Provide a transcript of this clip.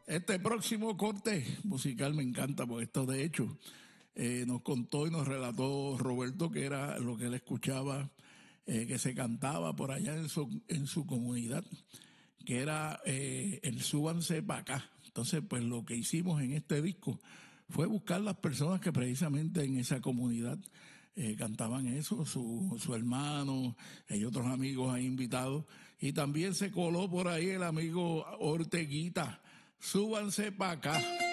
Este próximo corte musical me encanta, porque esto de hecho nos contó y nos relató Roberto que era lo que él escuchaba, que se cantaba por allá en su comunidad, que era el súbanse para acá. Entonces, pues lo que hicimos en este disco fue buscar las personas que precisamente en esa comunidad cantaban eso, su hermano, hay otros amigos ahí invitados, y también se coló por ahí el amigo Orteguita. Súbanse para acá.